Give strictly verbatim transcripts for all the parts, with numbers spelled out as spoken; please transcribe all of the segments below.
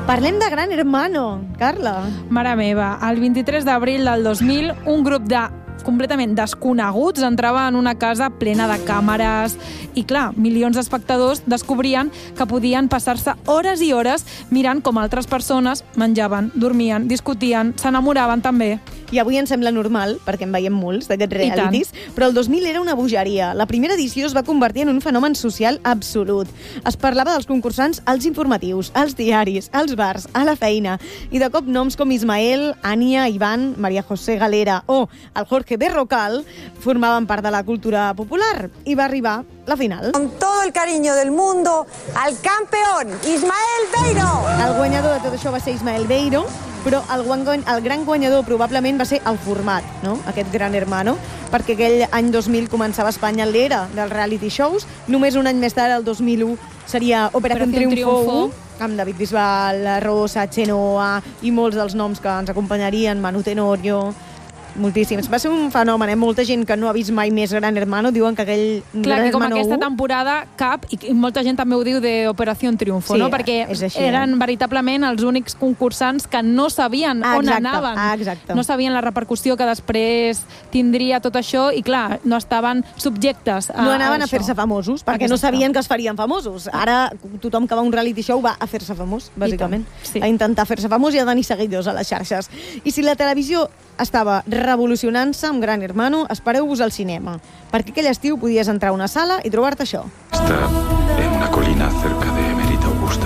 Parlem de Gran Hermano, Carla. Mare meva, el vint-i-tres d'abril del dos mil, un grup de completament desconeguts entrava en una casa plena de càmeres i, clar, milions d'espectadors descobrien que podien passar-se hores i hores mirant com altres persones menjaven, dormien, discutien, s'enamoraven també. I avui ens sembla normal, perquè en veiem molts d'aquests realities, però el dos mil era una bogeria. La primera edició es va convertir en un fenomen social absolut. Es parlava dels concursants als informatius, als diaris, als bars, a la feina, i de cop noms com Ismael, Ània, Iván, María José Galera o el Jorge Berrocal formaven part de la cultura popular. I va arribar la final. Con todo el cariño del mundo, al campeón, Ismael Beiro! El guanyador de tot això va ser Ismael Beiro, però el, guany, el gran guanyador probablement va ser el format, no? Aquest Gran Hermano, perquè aquell any dos mil començava a Espanya l'era dels reality shows. Només un any més tard, el dos mil u, seria Operación Triunfo, amb David Bisbal, Rosa, Chenoa i molts dels noms que ens acompanyarien, Manu Tenorio, moltíssims. Va ser un fenomen, eh? Molta gent que no ha vist mai més Gran Hermano diuen que aquell Clar, Gran que com Hermano aquesta u... temporada cap, i molta gent també ho diu de Operación Triunfo, Sí, no? Perquè és així, eren eh? veritablement els únics concursants que no sabien Ah, on exacte, anaven. ah, exacte. No sabien la repercussió que després tindria tot això i, clar, no estaven subjectes a, No anaven a, a fer-se famosos, perquè no Exacte. sabien que es farien famosos. Ara tothom que va a un reality show va a fer-se famós, bàsicament. Sí. A intentar fer-se famós i a tenir seguidors a les xarxes. I si la televisió estava revolucionant-se amb Gran Hermano, espereu-vos al cinema, perquè aquell estiu podies entrar a una sala i trobar-te això. Está en una colina cerca de Emérita Augusta.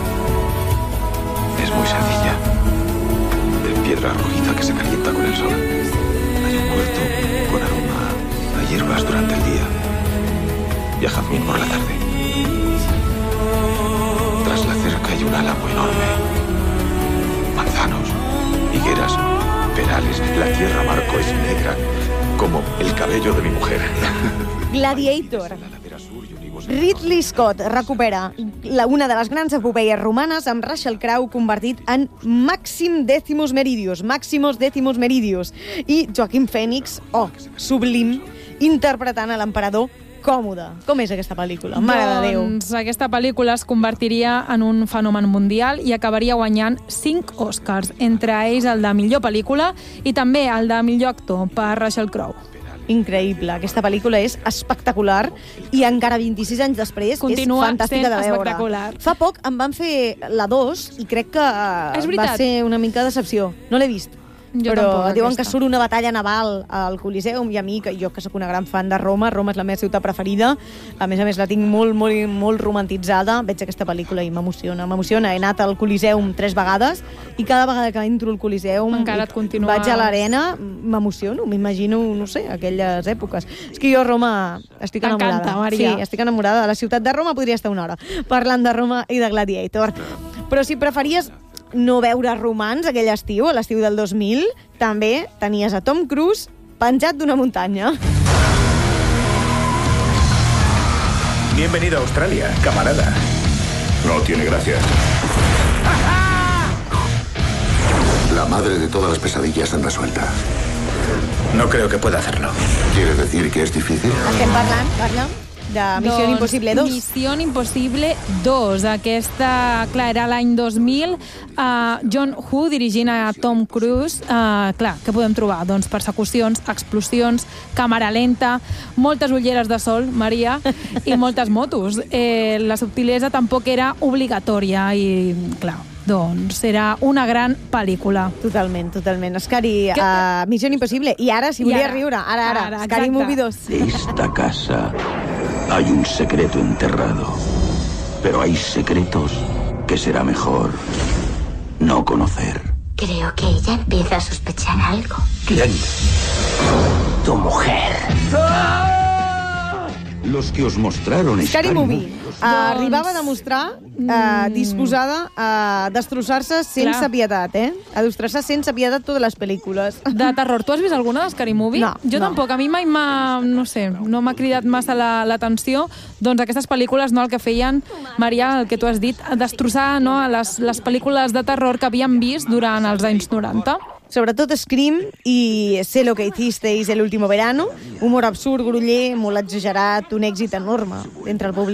Es muy sencilla. De piedra rojiza que se calienta con el sol. Hay un huerto con aroma a hierbas durante el día y a jazmín por la tarde. Tras la cerca hay un álamo enorme. Manzanos, higueras, perales. La tierra marco es negra como el cabello de mi mujer. Gladiator. Ridley Scott recupera la, una de les grans epopeies romanes amb Russell Crowe convertit en Màxim Decimus Meridius, Maximus Decimus Meridius, i Joaquim Phoenix, oh, sublim, interpretant a l'emperador Còmode. Com és aquesta pel·lícula? Mare de Déu. Doncs aquesta pel·lícula es convertiria en un fenomen mundial i acabaria guanyant cinc Oscars, entre ells el de millor pel·lícula i també el de millor actor per Russell Crowe. Increïble. Aquesta pel·lícula és espectacular i encara vint-i-sis anys després Continua és fantàstica sent de veure. espectacular. Fa poc em van fer la dos i crec que És va veritat. ser una mica decepció. No l'he vist. Jo Però tampoc, diuen aquesta. que surt una batalla naval al Coliseum i a mi, que jo que sóc una gran fan de Roma, Roma és la meva ciutat preferida, a més a més la tinc molt, molt, molt romantitzada, veig aquesta pel·lícula i m'emociona, m'emociona. He anat al Coliseum tres vegades i cada vegada que entro al Coliseum Encara et continua- vaig a l'arena, m'emociono, m'imagino, no sé, aquelles èpoques. És que jo a Roma estic enamorada. T'encanta, Maria. Sí, estic enamorada de la ciutat de Roma, podria estar una hora parlant de Roma i de Gladiator. Però si preferíes no veure romans aquell estiu, a l'estiu del dos mil, també tenies a Tom Cruise penjat d'una muntanya. Bienvenido a Australia, camarada. No tiene gracia. La madre de todas las pesadillas anda suelta. No creo que pueda hacerlo. ¿Quiere decir que es difícil? Estem parlant, parla, de Missió Doncs, Impossible dos. Missió Impossible dos. Aquesta, clar, era l'any dos mil. Uh, John Woo dirigint a Tom Cruise. Uh, clar, què podem trobar? Doncs persecucions, explosions, càmera lenta, moltes ulleres de sol, Maria, i moltes motos. Eh, la subtilesa tampoc era obligatòria i, clar, doncs era una gran pel·lícula. Totalment, totalment. Scary, uh, Missió Impossible. I ara, si I volia ara, riure, ara, ara, ara, Scary exacte. Movie dos. De esta casa hay un secreto enterrado, pero hay secretos que será mejor no conocer. Creo que ella empieza a sospechar algo. ¿Quién? Tu mujer. Los que os mostraron Scary Movie. Doncs- Arribava a demostrar uh, disposada a destrossar-se sense Clar. pietat, eh? A destrossar sense pietat totes les pel·lícules. De terror. Tu has vist alguna de Scary Movie? No, Jo no. tampoc. A mi mai m'ha, no sé, no m'ha cridat massa la- l'atenció. Doncs aquestes pel·lícules, no, el que feien, Maria, el que tu has dit, destrossar, no, les, les pel·lícules de terror que havíem vist durant els anys noranta. Sobretot Scream i Sé lo que hicisteis el último verano, humor absurd, groller, molt exagerat, un èxit enorme entre el públic.